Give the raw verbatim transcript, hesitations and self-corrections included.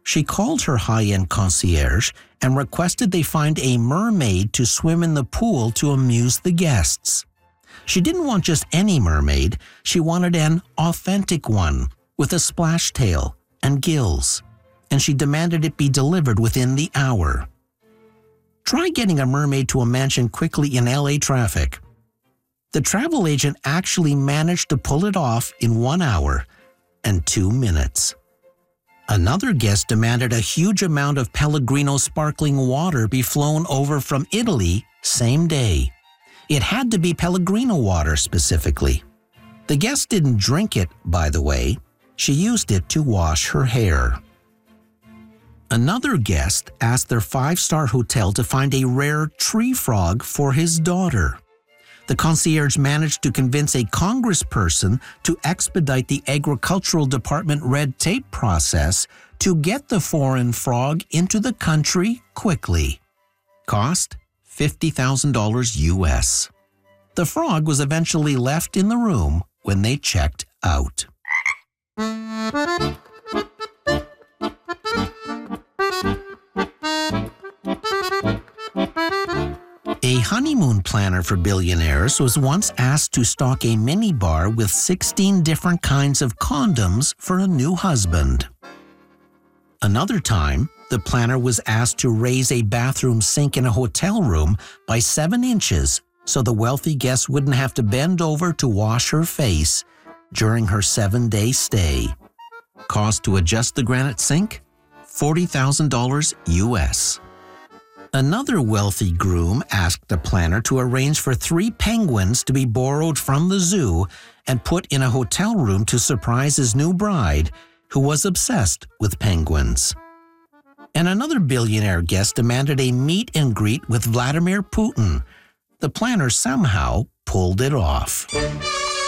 She called her high-end concierge and requested they find a mermaid to swim in the pool to amuse the guests. She didn't want just any mermaid, she wanted an authentic one with a splash tail and gills, and she demanded it be delivered within the hour. Try getting a mermaid to a mansion quickly in L A traffic. The travel agent actually managed to pull it off in one hour and two minutes. Another guest demanded a huge amount of Pellegrino sparkling water be flown over from Italy same day. It had to be Pellegrino water specifically. The guest didn't drink it, by the way. She used it to wash her hair. Another guest asked their five-star hotel to find a rare tree frog for his daughter. The concierge managed to convince a congressperson to expedite the agricultural department red tape process to get the foreign frog into the country quickly. Cost fifty thousand dollars U S. The frog was eventually left in the room when they checked out. A honeymoon planner for billionaires was once asked to stock a minibar with sixteen different kinds of condoms for a new husband. Another time, the planner was asked to raise a bathroom sink in a hotel room by seven inches so the wealthy guest wouldn't have to bend over to wash her face during her seven-day stay. Cost to adjust the granite sink? forty thousand dollars U S. Another wealthy groom asked the planner to arrange for three penguins to be borrowed from the zoo and put in a hotel room to surprise his new bride, who was obsessed with penguins. And another billionaire guest demanded a meet and greet with Vladimir Putin. The planner somehow pulled it off.